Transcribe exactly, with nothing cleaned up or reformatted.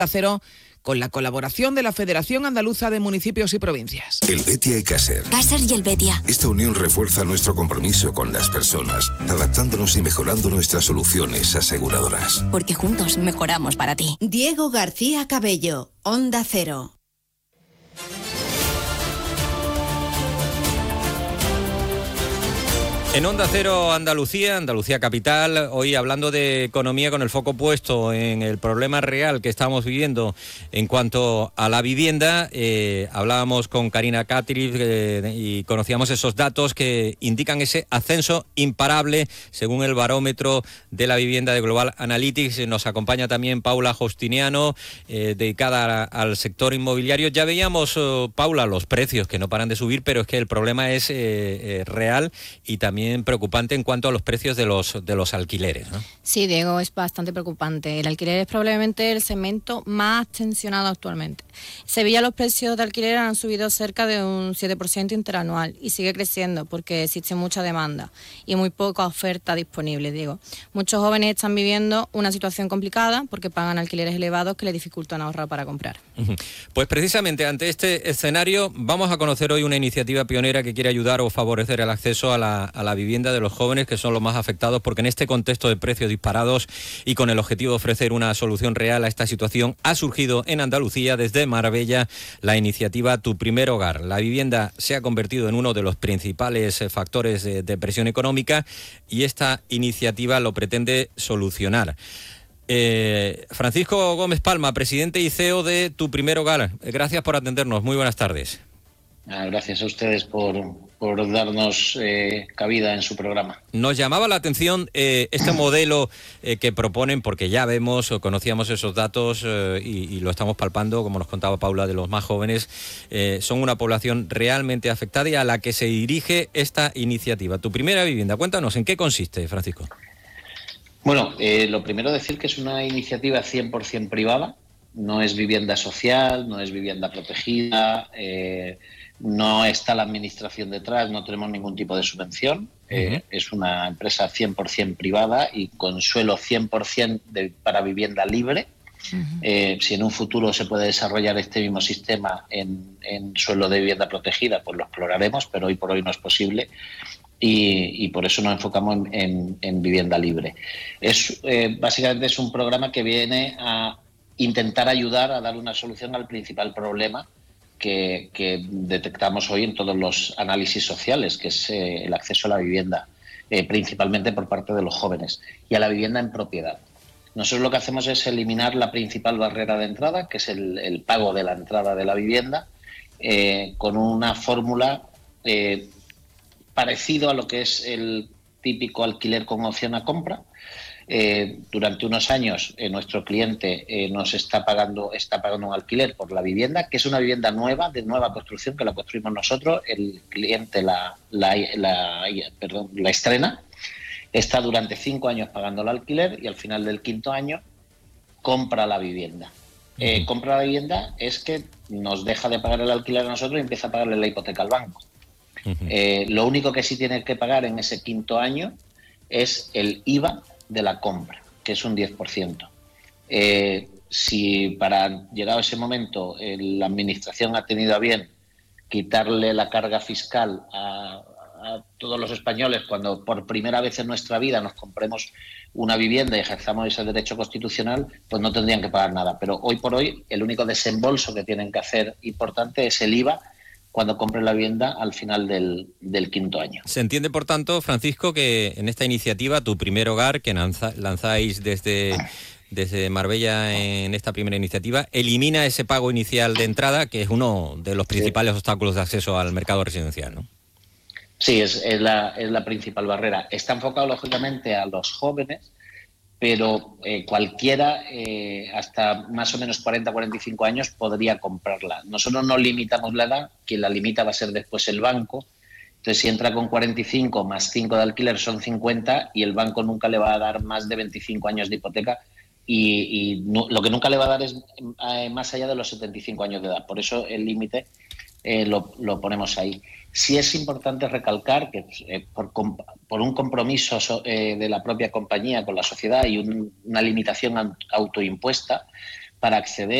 Cero, con la colaboración de la Federación Andaluza de Municipios y Provincias. El Betia y Caser. Caser y el Betia. Esta unión refuerza nuestro compromiso con las personas, adaptándonos y mejorando nuestras soluciones aseguradoras. Porque juntos mejoramos para ti. Diego García Cabello, Onda Cero. En Onda Cero Andalucía, Andalucía Capital, hoy hablando de economía con el foco puesto en el problema real que estamos viviendo en cuanto a la vivienda. Eh, hablábamos con Karina Cátriz eh, y conocíamos esos datos que indican ese ascenso imparable según el barómetro de la vivienda de Global Analytics. Nos acompaña también Paula Justiniano, eh, dedicada a, al sector inmobiliario. Ya veíamos, eh, Paula, los precios que no paran de subir, pero es que el problema es eh, eh, real y también preocupante en cuanto a los precios de los de los alquileres, ¿no? Sí, Diego, es bastante preocupante. El alquiler es probablemente el segmento más tensionado actualmente. En Sevilla los precios de alquiler han subido cerca de un siete por ciento interanual y sigue creciendo porque existe mucha demanda y muy poca oferta disponible, Diego. Muchos jóvenes están viviendo una situación complicada porque pagan alquileres elevados que les dificultan ahorrar para comprar. Pues precisamente ante este escenario vamos a conocer hoy una iniciativa pionera que quiere ayudar o favorecer el acceso a la, a la vivienda de los jóvenes, que son los más afectados, porque en este contexto de precios disparados y con el objetivo de ofrecer una solución real a esta situación, ha surgido en Andalucía desde Marbella la iniciativa Tu Primer Hogar. La vivienda se ha convertido en uno de los principales factores de, de presión económica y esta iniciativa lo pretende solucionar. Eh, Francisco Gómez Palma, presidente y C E O de Tu Primer Hogar, gracias por atendernos. Muy buenas tardes. Ah, gracias a ustedes por, por darnos eh, cabida en su programa. Nos llamaba la atención eh, este modelo eh, que proponen, porque ya vemos o conocíamos esos datos eh, y, y lo estamos palpando, como nos contaba Paula, de los más jóvenes. Eh, son una población realmente afectada y a la que se dirige esta iniciativa. Tu Primera Vivienda, cuéntanos, ¿en qué consiste, Francisco? Bueno, eh, lo primero decir que es una iniciativa cien por ciento privada, no es vivienda social, no es vivienda protegida, eh, no está la administración detrás, no tenemos ningún tipo de subvención. Uh-huh. Eh, es una empresa cien por ciento privada y con suelo cien por ciento de, para vivienda libre. Uh-huh. Eh, si en un futuro se puede desarrollar este mismo sistema en, en suelo de vivienda protegida, pues lo exploraremos, pero hoy por hoy no es posible. Y, y por eso nos enfocamos en, en, en vivienda libre. Es, eh, básicamente es un programa que viene a intentar ayudar a dar una solución al principal problema que, que detectamos hoy en todos los análisis sociales, que es eh, el acceso a la vivienda, eh, principalmente por parte de los jóvenes, y a la vivienda en propiedad. Nosotros lo que hacemos es eliminar la principal barrera de entrada, que es el, el pago de la entrada de la vivienda, eh, con una fórmula eh, parecido a lo que es el típico alquiler con opción a compra. Eh, durante unos años eh, nuestro cliente eh, nos está pagando está pagando un alquiler por la vivienda, que es una vivienda nueva, de nueva construcción, que la construimos nosotros. El cliente la, la, la, perdón, la estrena, está durante cinco años pagando el alquiler y al final del quinto año compra la vivienda. Eh, compra la vivienda es que nos deja de pagar el alquiler a nosotros y empieza a pagarle la hipoteca al banco. Uh-huh. Eh, lo único que sí tiene que pagar en ese quinto año es el I V A de la compra, que es un diez por ciento. Eh, si para llegado ese momento eh, la administración ha tenido a bien quitarle la carga fiscal a, a todos los españoles cuando por primera vez en nuestra vida nos compremos una vivienda y ejerzamos ese derecho constitucional, pues no tendrían que pagar nada. Pero hoy por hoy el único desembolso que tienen que hacer importante es el I V A cuando compren la vivienda al final del, del quinto año. Se entiende, por tanto, Francisco, que en esta iniciativa, Tu Primer Hogar, que lanza, lanzáis desde, desde Marbella en esta primera iniciativa, elimina ese pago inicial de entrada, que es uno de los principales sí. obstáculos de acceso al mercado residencial, ¿no? Sí, es, es, la, es la principal barrera. Está enfocado, lógicamente, a los jóvenes, pero eh, cualquiera, eh, hasta más o menos cuarenta, cuarenta y cinco años, podría comprarla. Nosotros no limitamos la edad, quien la limita va a ser después el banco. Entonces, si entra con cuarenta y cinco más cinco de alquiler son cincuenta y el banco nunca le va a dar más de veinticinco años de hipoteca y, y no, lo que nunca le va a dar es eh, más allá de los setenta y cinco años de edad. Por eso el límite eh, lo, lo ponemos ahí. Sí es importante recalcar que eh, por, por un compromiso eh, de la propia compañía con la sociedad y un, una limitación autoimpuesta, para acceder